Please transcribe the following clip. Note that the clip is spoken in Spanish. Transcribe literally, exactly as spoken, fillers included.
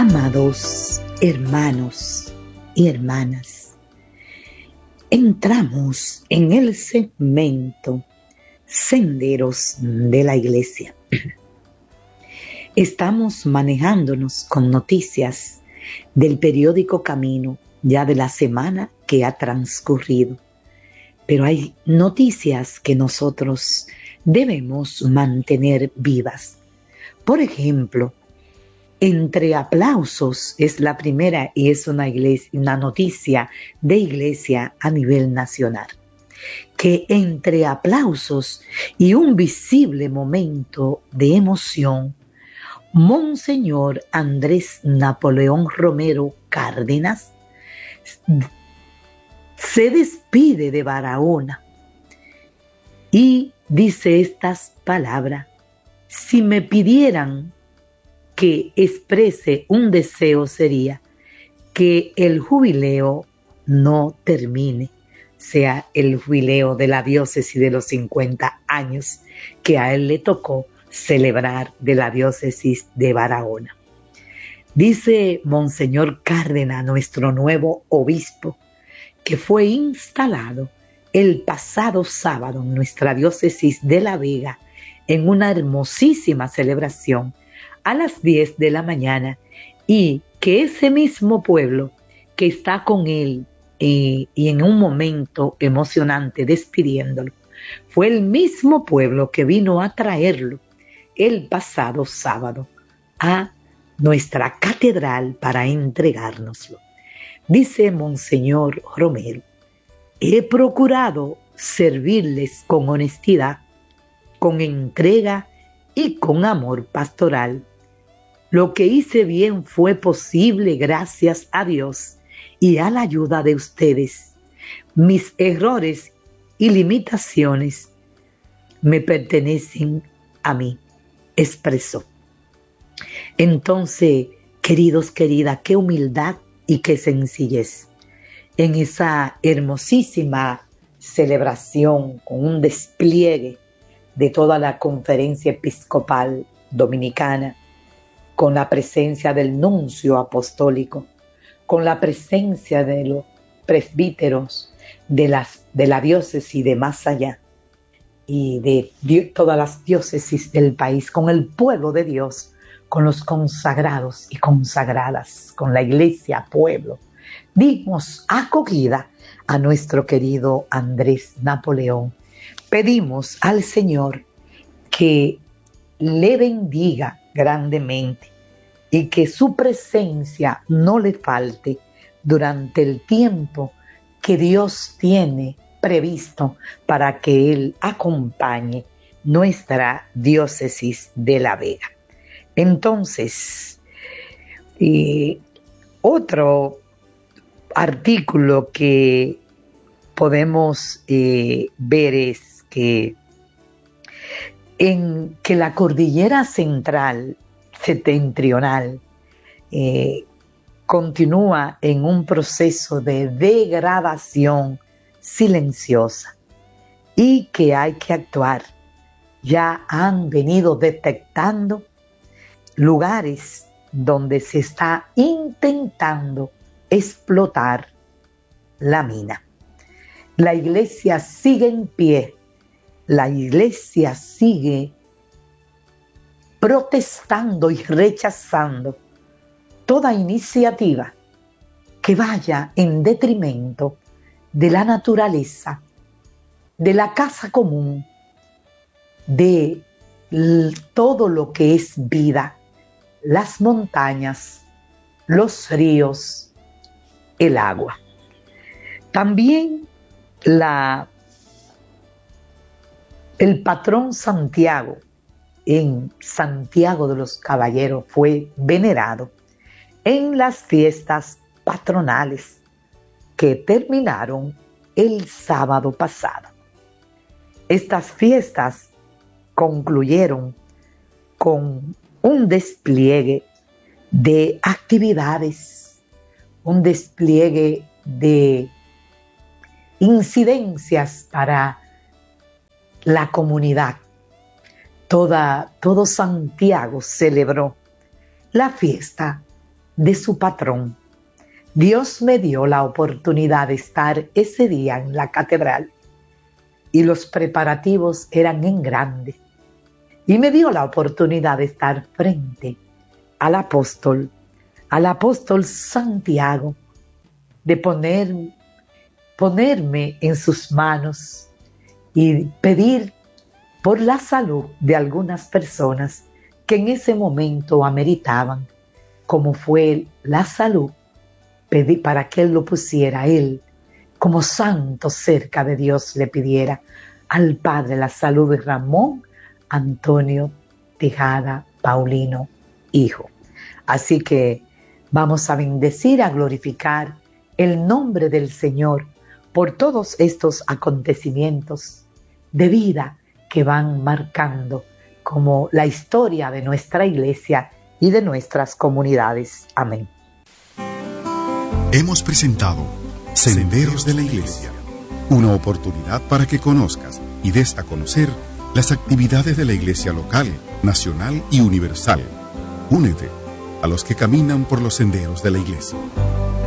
Amados hermanos y hermanas, entramos en el segmento Senderos de la Iglesia. Estamos manejándonos con noticias del periódico Camino, ya de la semana que ha transcurrido. Pero hay noticias que nosotros debemos mantener vivas. Por ejemplo, entre aplausos es la primera y es una, iglesia, una noticia de iglesia a nivel nacional. Que entre aplausos y un visible momento de emoción, Monseñor Andrés Napoleón Romero Cárdenas se despide de Barahona y dice estas palabras: si me pidieran que exprese un deseo, sería que el jubileo no termine, sea el jubileo de la diócesis de los cincuenta años que a él le tocó celebrar de la diócesis de Barahona. Dice Monseñor Cárdenas, nuestro nuevo obispo, que fue instalado el pasado sábado en nuestra diócesis de La Vega en una hermosísima celebración a las diez de la mañana, y que ese mismo pueblo que está con él eh, y en un momento emocionante despidiéndolo, fue el mismo pueblo que vino a traerlo el pasado sábado a nuestra catedral para entregárnoslo. Dice Monseñor Romero: he procurado servirles con honestidad, con entrega y con amor pastoral. Lo que hice bien fue posible gracias a Dios y a la ayuda de ustedes. Mis errores y limitaciones me pertenecen a mí, expresó. Entonces, queridos, queridas, qué humildad y qué sencillez en esa hermosísima celebración con un despliegue de toda la Conferencia Episcopal Dominicana, con la presencia del nuncio apostólico, con la presencia de los presbíteros de, las, de la diócesis de más allá y de, de todas las diócesis del país, con el pueblo de Dios, con los consagrados y consagradas, con la iglesia, pueblo. Dimos acogida a nuestro querido Andrés Napoleón. Pedimos al Señor que le bendiga grandemente y que su presencia no le falte durante el tiempo que Dios tiene previsto para que Él acompañe nuestra diócesis de La Vega. Entonces, eh, otro artículo que podemos eh, ver es que en que la cordillera central septentrional eh, continúa en un proceso de degradación silenciosa y que hay que actuar. Ya han venido detectando lugares donde se está intentando explotar la mina. La iglesia sigue en pie, la iglesia sigue protestando y rechazando toda iniciativa que vaya en detrimento de la naturaleza, de la casa común, de todo lo que es vida, las montañas, los ríos, el agua. También la, el patrón Santiago en Santiago de los Caballeros fue venerado en las fiestas patronales que terminaron el sábado pasado. Estas fiestas concluyeron con un despliegue de actividades, un despliegue de incidencias para la comunidad. Toda, todo Santiago celebró la fiesta de su patrón. Dios me dio la oportunidad de estar ese día en la catedral y los preparativos eran en grande. Y me dio la oportunidad de estar frente al apóstol, al apóstol Santiago, de poner, ponerme en sus manos y pedir por la salud de algunas personas que en ese momento ameritaban, como fue la salud. Pedí para que él lo pusiera, él, como santo cerca de Dios, le pidiera al Padre la salud de Ramón Antonio Tejada Paulino, hijo. Así que vamos a bendecir, a glorificar el nombre del Señor por todos estos acontecimientos de vida que van marcando como la historia de nuestra iglesia y de nuestras comunidades. Amén. Hemos presentado Senderos de la Iglesia, una oportunidad para que conozcas y des a conocer las actividades de la Iglesia local, nacional y universal. Únete a los que caminan por los senderos de la Iglesia.